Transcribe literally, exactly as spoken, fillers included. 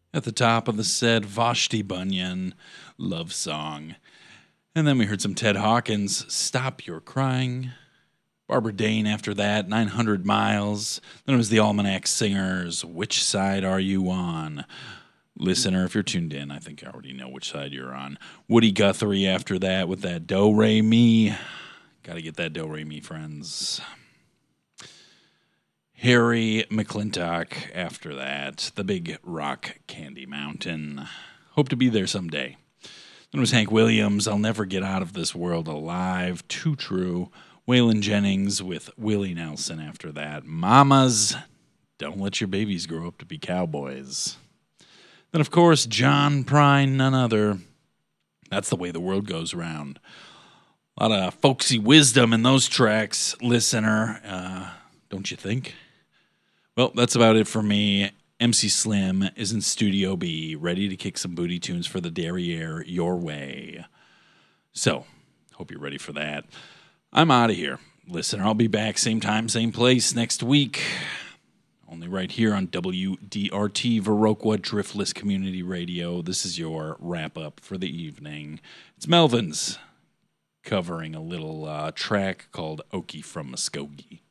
At the top of the set, Vashti Bunyan, Love Song. And then we heard some Ted Hawkins, Stop Your Crying. Barbara Dane after that, nine hundred miles. Then it was the Almanac Singers, Which Side Are You On? Listener, if you're tuned in, I think I already know which side you're on. Woody Guthrie after that with that Do Re Mi. Got to get that Do Re Mi, friends. Harry McClintock after that. The Big Rock Candy Mountain. Hope to be there someday. Then it was Hank Williams, I'll Never Get Out of This World Alive. Too True. Waylon Jennings with Willie Nelson after that. Mamas, Don't Let Your Babies Grow Up to Be Cowboys. Then, of course, John Prine, none other. That's the way the world goes round. A lot of folksy wisdom in those tracks, listener. Uh, don't you think? Well, that's about it for me. M C Slim is in Studio B, ready to kick some booty tunes for the derriere your way. So, hope you're ready for that. I'm out of here. Listener, I'll be back same time, same place next week. Only right here on W D R T, Viroqua Driftless Community Radio. This is your wrap-up for the evening. It's Melvin's covering a little uh, track called Okie from Muskogee.